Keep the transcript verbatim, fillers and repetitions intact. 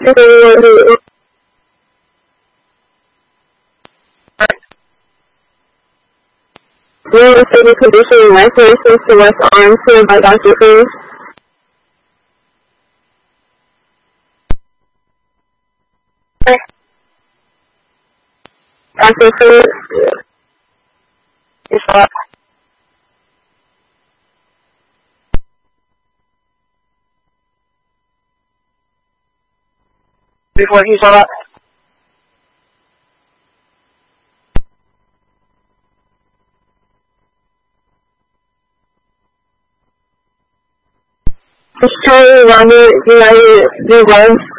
Real estate and conditioning life races to West Arms here by Doctor Cruz. Doctor Cruz is up. Before he's up. Charlie Robert United V one.